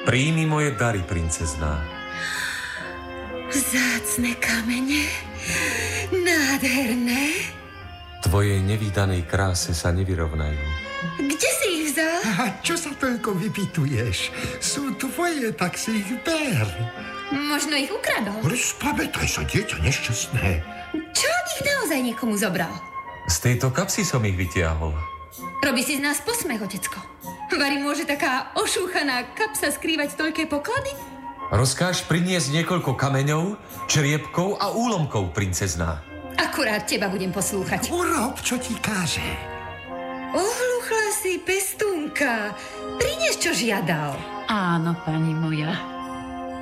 Príjmi moje dary, princezná. Vzácne kamene, nádherné. Tvojej nevídanej kráse sa nevyrovnajú. Kde si ich vzal? A čo sa toľko vypytuješ? Sú tvoje, tak si ich ber. Možno ich ukradol. Ale spamätaj sa, dieťa nešťastné. Čo ak ich naozaj niekomu zobral? Z tejto kapsy som ich vytiahol. Robí si z nás posmech, otecko. Vari môže taká ošúchaná kapsa skrývať toľké poklady? Rozkáž priniesť niekoľko kameňov, čriepkov a úlomkov, princezná. Akurát teba budem poslúchať. Urob, čo ti káže. Ohluchla si, pestúnka. Prinies, čo žiadal. Áno, pani moja.